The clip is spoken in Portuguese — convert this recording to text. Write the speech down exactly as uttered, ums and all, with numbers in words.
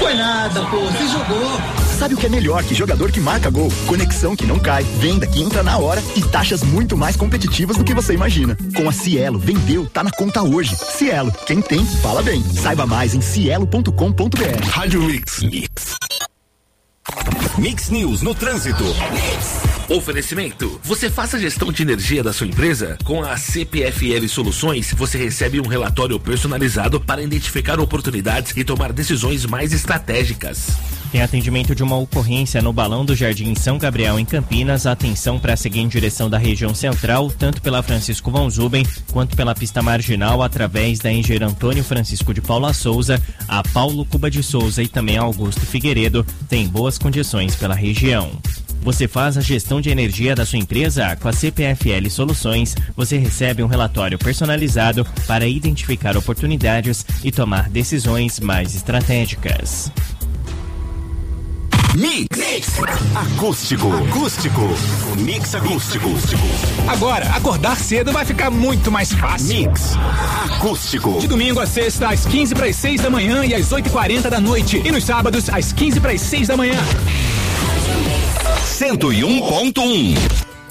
Foi nada, pô, você jogou. Sabe o que é melhor que jogador que marca gol? Conexão que não cai, venda que entra na hora e taxas muito mais competitivas do que você imagina. Com a Cielo, vendeu, tá na conta hoje. Cielo, quem tem, fala bem. Saiba mais em cielo ponto com ponto br. Rádio Mix. Mix. Mix News no trânsito. Oferecimento. Você faz a gestão de energia da sua empresa? Com a C P F L Soluções, você recebe um relatório personalizado para identificar oportunidades e tomar decisões mais estratégicas. Tem atendimento de uma ocorrência no Balão do Jardim São Gabriel, em Campinas. Atenção para seguir em direção da região central, tanto pela Francisco Von Zuben, quanto pela pista marginal, através da Engenheiro Antônio Francisco de Paula Souza, a Paulo Cuba de Souza e também a Augusto Figueiredo. Tem boas condições pela região. Você faz a gestão de energia da sua empresa? Com a C P F L Soluções, você recebe um relatório personalizado para identificar oportunidades e tomar decisões mais estratégicas. Mix. Mix. Acústico. Acústico. Mix acústico. Agora, acordar cedo vai ficar muito mais fácil. Mix acústico. De domingo a sexta, às quinze para as seis da manhã e às oito e quarenta da noite. E nos sábados, às quinze para as seis da manhã. cento e um ponto um.